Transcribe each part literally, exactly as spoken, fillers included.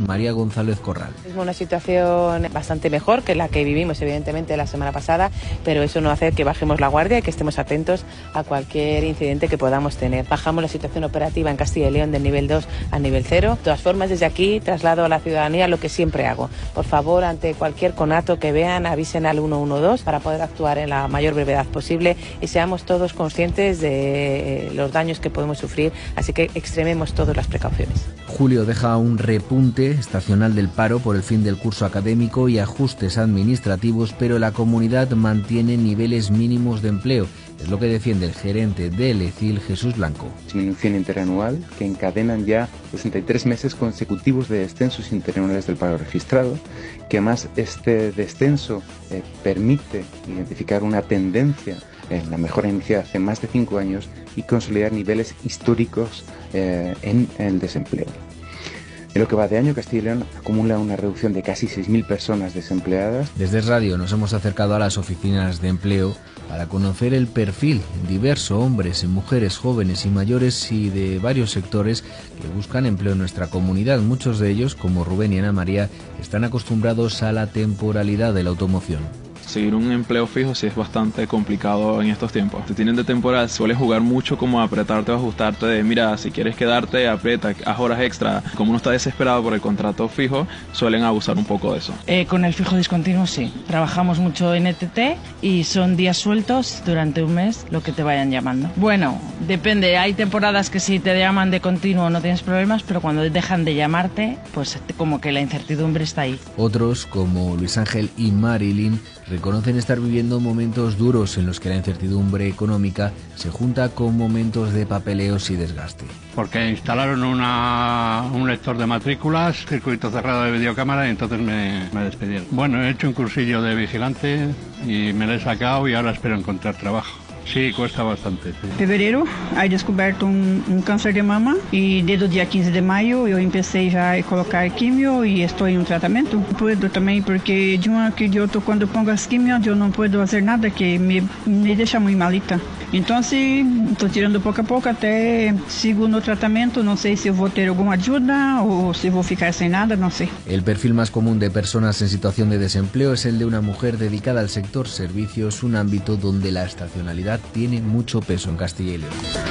María González Corral. Es una situación bastante mejor que la que vivimos evidentemente la semana pasada, pero eso no hace que bajemos la guardia y que estemos atentos a cualquier incidente que podamos tener. Bajamos la situación operativa en Castilla y León del nivel dos al nivel cero. De todas formas, desde aquí traslado a la ciudadanía lo que siempre hago. Por favor, ante cualquier conato que vean, avisen al uno uno dos para poder actuar en la mayor brevedad posible y seamos todos conscientes de los daños que podemos sufrir, así que extrememos todas las precauciones. Julio deja un repunte estacional del paro por el fin del curso académico y ajustes administrativos, pero la comunidad mantiene niveles mínimos de empleo. Es lo que defiende el gerente del E C I L, Jesús Blanco. Disminución interanual que encadenan ya sesenta y tres meses consecutivos de descensos interanuales del paro registrado, que además este descenso eh, permite identificar una tendencia en la mejora iniciada hace más de cinco años y consolidar niveles históricos eh, en el desempleo. En lo que va de año, Castilla y León acumula una reducción de casi seis mil personas desempleadas. Desde Radio nos hemos acercado a las oficinas de empleo para conocer el perfil diverso, hombres, mujeres, jóvenes y mayores y de varios sectores que buscan empleo en nuestra comunidad. Muchos de ellos, como Rubén y Ana María, están acostumbrados a la temporalidad de la automoción. Conseguir un empleo fijo sí es bastante complicado en estos tiempos. Si tienen de temporada, sueles jugar mucho como apretarte o ajustarte de, mira, si quieres quedarte, aprieta, haz horas extra. Como uno está desesperado por el contrato fijo, suelen abusar un poco de eso. Eh, con el fijo discontinuo sí. Trabajamos mucho en E T T y son días sueltos durante un mes lo que te vayan llamando. Bueno, depende. Hay temporadas que si te llaman de continuo no tienes problemas, pero cuando dejan de llamarte, pues como que la incertidumbre está ahí. Otros, como Luis Ángel y Marilyn, reconocen estar viviendo momentos duros en los que la incertidumbre económica se junta con momentos de papeleos y desgaste. Porque instalaron una, un lector de matrículas, circuito cerrado de videocámara y entonces me, me despidieron. Bueno, he hecho un cursillo de vigilante y me lo he sacado y ahora espero encontrar trabajo. Sí, cuesta bastante. Sí. Fevereiro, aí descoberto um, um câncer de mama e desde o dia quinze de maio eu empecei já a colocar quimio e estou em um tratamento. Puedo também porque de um ano que de outro quando pongo as quimios eu não puedo fazer nada que me, me deixa muito malita. Então estou tirando pouco a pouco até sigo no tratamento, não sei se eu vou ter alguma ajuda ou se vou ficar sem nada, não sei. El perfil más común de personas en situación de desempleo es el de una mujer dedicada al sector servicios, un ámbito donde la estacionalidad tiene mucho peso en Castilla y León.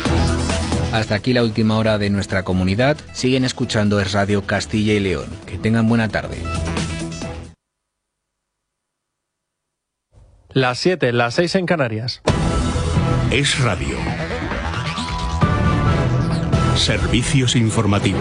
Hasta aquí la última hora de nuestra comunidad. Siguen escuchando Es Radio Castilla y León. Que tengan buena tarde. Las siete, las seis en Canarias. Es Radio. Servicios informativos.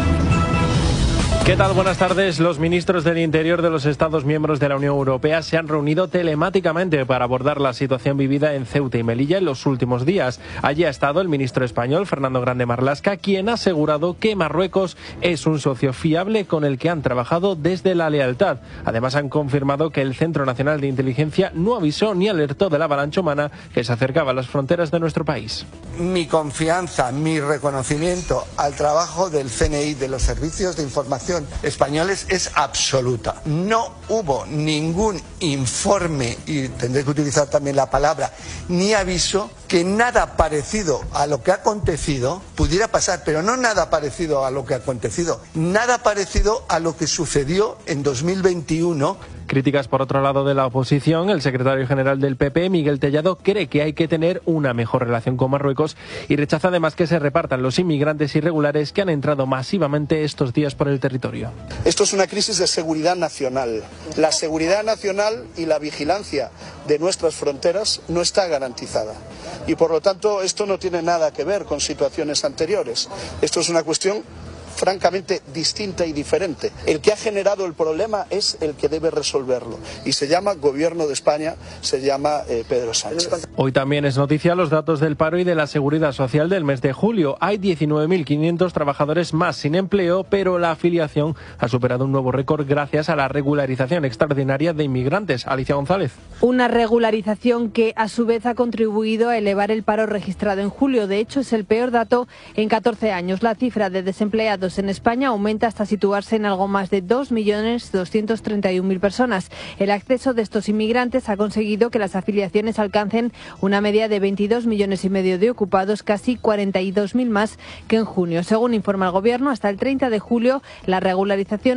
¿Qué tal? Buenas tardes. Los ministros del Interior de los Estados miembros de la Unión Europea se han reunido telemáticamente para abordar la situación vivida en Ceuta y Melilla en los últimos días. Allí ha estado el ministro español, Fernando Grande Marlaska, quien ha asegurado que Marruecos es un socio fiable con el que han trabajado desde la lealtad. Además, han confirmado que el Centro Nacional de Inteligencia no avisó ni alertó de la avalancha humana que se acercaba a las fronteras de nuestro país. Mi confianza, mi reconocimiento al trabajo del C N I, de los servicios de información españoles, es absoluta. No hubo ningún informe, y tendré que utilizar también la palabra, ni aviso, que nada parecido a lo que ha acontecido pudiera pasar, pero no nada parecido a lo que ha acontecido, nada parecido a lo que sucedió en dos mil veintiuno. Críticas por otro lado de la oposición. El secretario general del P P, Miguel Tellado, cree que hay que tener una mejor relación con Marruecos y rechaza además que se repartan los inmigrantes irregulares que han entrado masivamente estos días por el territorio. Esto es una crisis de seguridad nacional. La seguridad nacional y la vigilancia de nuestras fronteras no está garantizada. Y por lo tanto esto no tiene nada que ver con situaciones anteriores. Esto es una cuestión francamente distinta y diferente. El que ha generado el problema es el que debe resolverlo y se llama Gobierno de España, se llama eh, Pedro Sánchez. Hoy también es noticia los datos del paro y de la seguridad social del mes de julio. Hay diecinueve mil quinientos trabajadores más sin empleo, pero la afiliación ha superado un nuevo récord gracias a la regularización extraordinaria de inmigrantes. Alicia González. Una regularización que a su vez ha contribuido a elevar el paro registrado en julio. De hecho, es el peor dato en catorce años. La cifra de desempleados en España aumenta hasta situarse en algo más de dos millones doscientos treinta y una mil personas. El acceso de estos inmigrantes ha conseguido que las afiliaciones alcancen una media de veintidós millones y medio de ocupados, casi cuarenta y dos mil más que en junio. Según informa el Gobierno, hasta el treinta de julio la regularización